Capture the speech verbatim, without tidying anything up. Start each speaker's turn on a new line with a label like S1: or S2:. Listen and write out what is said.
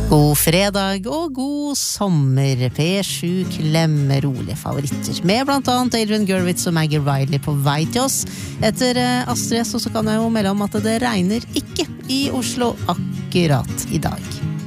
S1: God fredag og god sommer. P sju klemmer rolige favoritter med blant annet Adrian Gurwitz og Maggie Riley på vei til oss etter Astrid, så kan jeg jo melde om at det regner ikke i Oslo akkurat i dag.